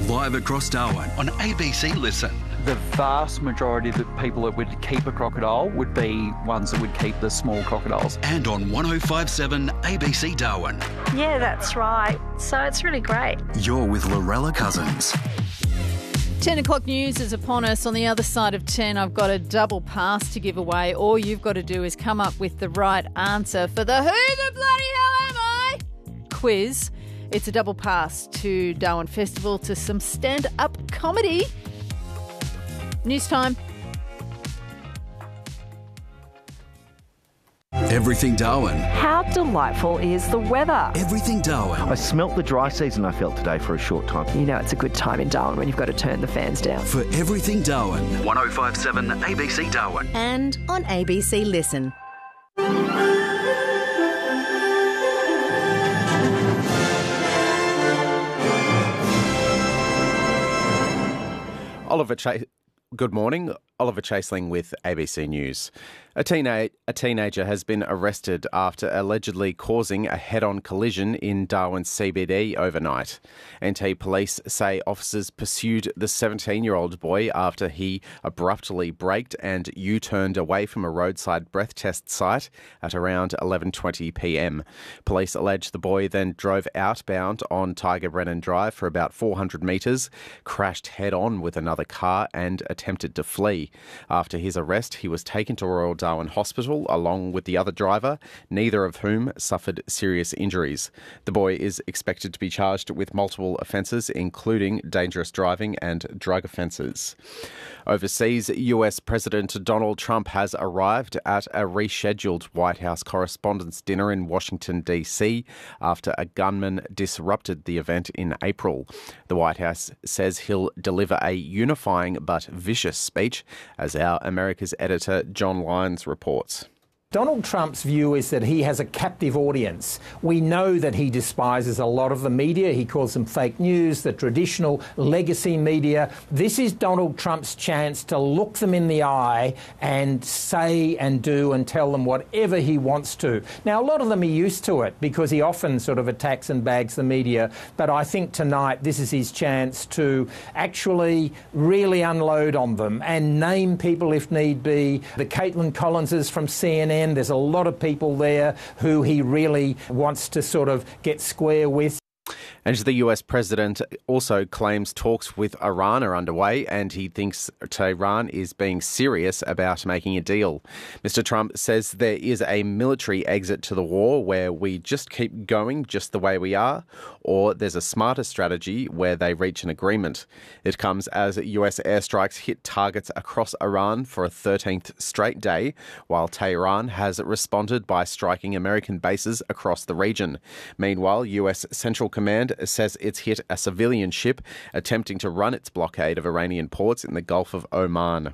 live across Darwin on ABC Listen. The vast majority of the people that would keep a crocodile would be ones that would keep the small crocodiles. And on 105.7 ABC Darwin. Yeah, that's right. So it's really great. You're with Lorella Cousins. 10 o'clock news is upon us. On the other side of 10, I've got a double pass to give away. All you've got to do is come up with the right answer for the Who the Bloody Hell Am I quiz. It's a double pass to Darwin Festival, to some stand-up comedy. News time. Everything Darwin. How delightful is the weather? Everything Darwin. I smelt the dry season I felt today for a short time. You know it's a good time in Darwin when you've got to turn the fans down. For Everything Darwin. 105.7 ABC Darwin. And on ABC Listen. Good morning. Oliver Chaseling with ABC News. A teenager has been arrested after allegedly causing a head-on collision in Darwin CBD overnight. NT police say officers pursued the 17-year-old boy after he abruptly braked and U-turned away from a roadside breath test site at around 11:20 p.m. Police allege the boy then drove outbound on Tiger Brennan Drive for about 400 metres, crashed head-on with another car and attempted to flee. After his arrest, he was taken to Royal Darwin Hospital along with the other driver, neither of whom suffered serious injuries. The boy is expected to be charged with multiple offences, including dangerous driving and drug offences. Overseas, US President Donald Trump has arrived at a rescheduled White House Correspondents' Dinner in Washington, D.C. after a gunman disrupted the event in April. The White House says he'll deliver a unifying but vicious speech, as our America's editor John Lyons reports. Donald Trump's view is that he has a captive audience. We know that he despises a lot of the media. He calls them fake news, the traditional legacy media. This is Donald Trump's chance to look them in the eye and say and do and tell them whatever he wants to. Now, a lot of them are used to it because he often sort of attacks and bags the media. But I think tonight this is his chance to actually really unload on them and name people if need be. The Caitlin Collinses from CNN. There's a lot of people there who he really wants to sort of get square with. And the US president also claims talks with Iran are underway, and he thinks Tehran is being serious about making a deal. Mr. Trump says there is a military exit to the war where we just keep going just the way we are, or there's a smarter strategy where they reach an agreement. It comes as US airstrikes hit targets across Iran for a 13th straight day, while Tehran has responded by striking American bases across the region. Meanwhile, US Central Command says it's hit a civilian ship attempting to run its blockade of Iranian ports in the Gulf of Oman.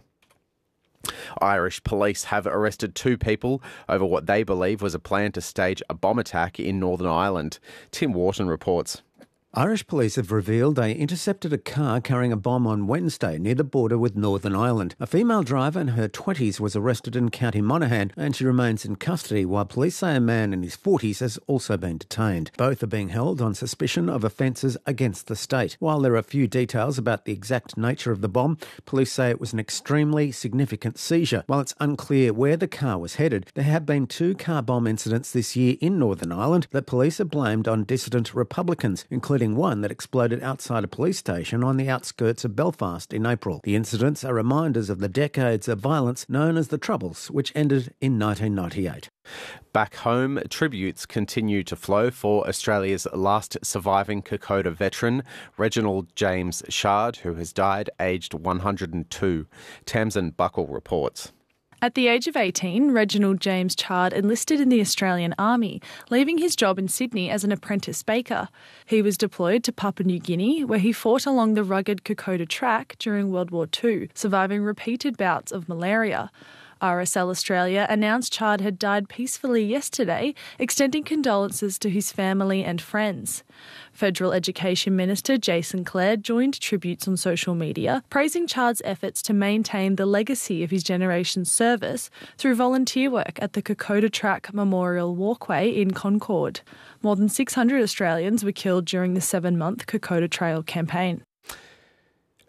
Irish police have arrested 2 people over what they believe was a plan to stage a bomb attack in Northern Ireland. Tim Wharton reports. Irish police have revealed they intercepted a car carrying a bomb on Wednesday near the border with Northern Ireland. A female driver in her 20s was arrested in County Monaghan and she remains in custody, while police say a man in his 40s has also been detained. Both are being held on suspicion of offences against the state. While there are few details about the exact nature of the bomb, police say it was an extremely significant seizure. While it's unclear where the car was headed, there have been 2 car bomb incidents this year in Northern Ireland that police have blamed on dissident Republicans, including one that exploded outside a police station on the outskirts of Belfast in April. The incidents are reminders of the decades of violence known as the Troubles, which ended in 1998. Back home, tributes continue to flow for Australia's last surviving Kokoda veteran, Reginald James Shard, who has died aged 102. Tamsin Buckle reports. At the age of 18, Reginald James Chard enlisted in the Australian Army, leaving his job in Sydney as an apprentice baker. He was deployed to Papua New Guinea, where he fought along the rugged Kokoda Track during World War II, surviving repeated bouts of malaria. RSL Australia announced Chard had died peacefully yesterday, extending condolences to his family and friends. Federal Education Minister Jason Clare joined tributes on social media, praising Chard's efforts to maintain the legacy of his generation's service through volunteer work at the Kokoda Track Memorial Walkway in Concord. More than 600 Australians were killed during the 7-month Kokoda Trail campaign.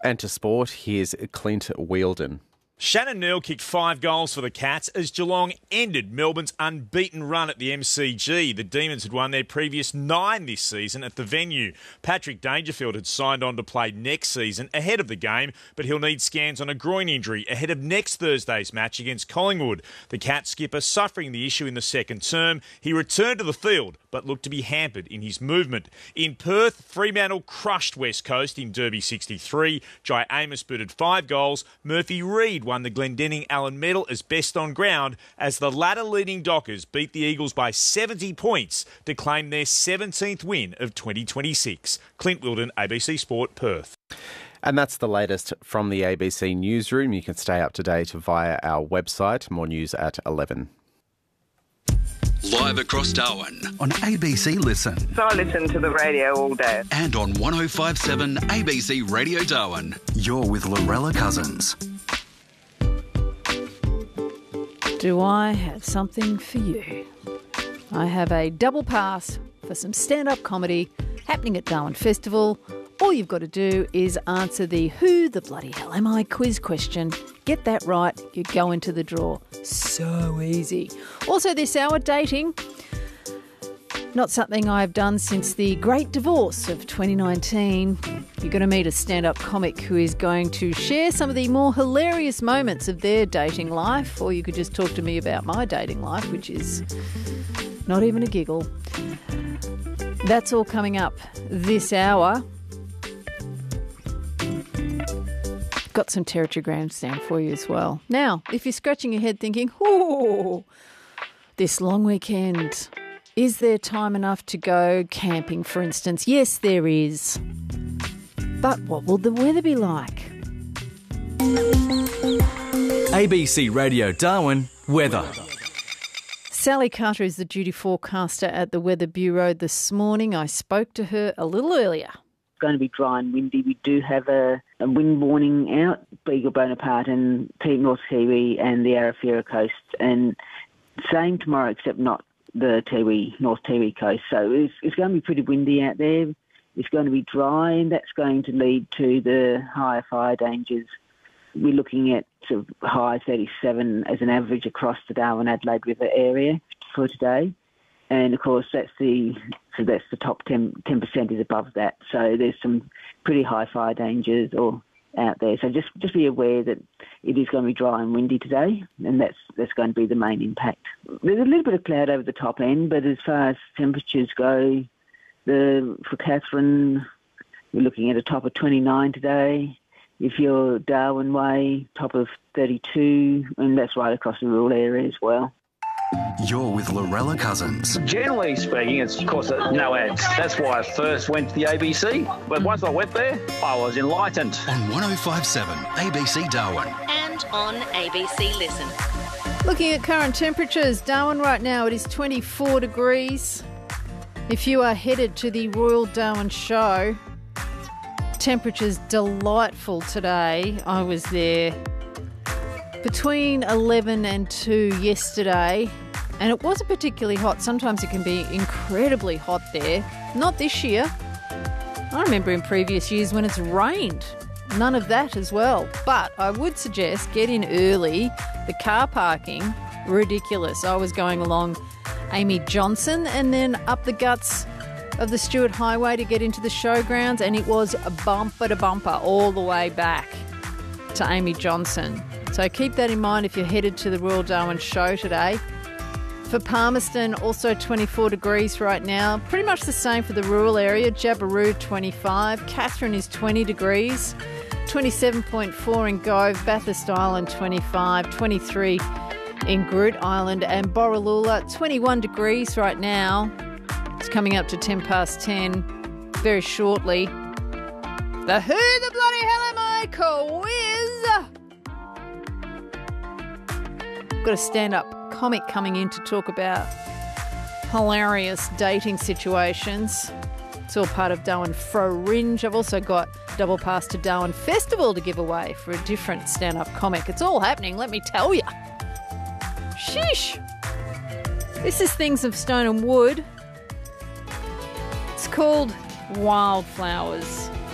And to sport, here's Clint Wheeldon. Shannon Neal kicked 5 goals for the Cats as Geelong ended Melbourne's unbeaten run at the MCG. The Demons had won their previous 9 this season at the venue. Patrick Dangerfield had signed on to play next season ahead of the game, but he'll need scans on a groin injury ahead of next Thursday's match against Collingwood. The Cats skipper suffering the issue in the second term. He returned to the field, but looked to be hampered in his movement. In Perth, Fremantle crushed West Coast in Derby 63. Jai Amos booted 5 goals. Murphy Reid won the Glendenning Allen Medal as best on ground as the ladder-leading Dockers beat the Eagles by 70 points to claim their 17th win of 2026. Clint Wheeldon, ABC Sport, Perth. And that's the latest from the ABC Newsroom. You can stay up to date via our website. More news at 11. Live across Darwin on ABC Listen. So I listen to the radio all day. And on 105.7 ABC Radio Darwin. You're with Lorella Cousins. Do I have something for you? I have a double pass for some stand-up comedy happening at Darwin Festival. All you've got to do is answer the who the bloody hell am I quiz question. Get that right, you go into the draw. So easy. Also this hour, dating. Not something I've done since the great divorce of 2019. You're going to meet a stand-up comic who is going to share some of the more hilarious moments of their dating life, or you could just talk to me about my dating life, which is not even a giggle. That's all coming up this hour. Got some Territory Grandstand for you as well. Now, if you're scratching your head thinking, oh, this long weekend, is there time enough to go camping, for instance? Yes, there is. But what will the weather be like? ABC Radio Darwin, weather. Sally Carter is the duty forecaster at the Weather Bureau this morning. I spoke to her a little earlier. It's going to be dry and windy. We do have a wind warning out, Beagle Bonaparte and North Tiwi and the Arafura coast, and same tomorrow except not the North Tiwi coast. So it's going to be pretty windy out there. It's going to be dry, and that's going to lead to the higher fire dangers. We're looking at sort of high 37 as an average across the Darwin-Adelaide River area for today. And, of course, that's the top 10% is above that. So there's some pretty high fire dangers out there. So just be aware that it is going to be dry and windy today, and that's going to be the main impact. There's a little bit of cloud over the top end, but as far as temperatures go, for Katherine, we're looking at a top of 29 today. If you're Darwin Way, top of 32, and that's right across the rural area as well. You're with Lorella Cousins. Generally speaking, it's, of course, no ads. That's why I first went to the ABC. But once I went there, I was enlightened. On 105.7 ABC Darwin. And on ABC Listen. Looking at current temperatures, Darwin right now it is 24 degrees. If you are headed to the Royal Darwin Show, temperatures delightful today. I was there between 11 and 2 yesterday, and it wasn't particularly hot. Sometimes it can be incredibly hot there. Not this year. I remember in previous years when it's rained. None of that as well. But I would suggest get in early. The car parking, ridiculous. I was going along Amy Johnson and then up the guts of the Stewart Highway to get into the showgrounds, and it was bumper to bumper all the way back to Amy Johnson. So keep that in mind if you're headed to the Royal Darwin Show today. For Palmerston, also 24 degrees right now. Pretty much the same for the rural area. Jabiru, 25. Katherine is 20 degrees. 27.4 in Gove. Bathurst Island, 25. 23 in Groot Island. And Borroloola, 21 degrees right now. It's coming up to 10 past 10 very shortly. The Who the Bloody Hell Am I quiz. Got a stand-up comic coming in to talk about hilarious dating situations. It's all part of Darwin Fringe. I've also got double pass to Darwin Festival to give away for a different stand-up comic. It's all happening, let me tell you. Sheesh. This is Things of Stone and Wood. It's called Wildflowers.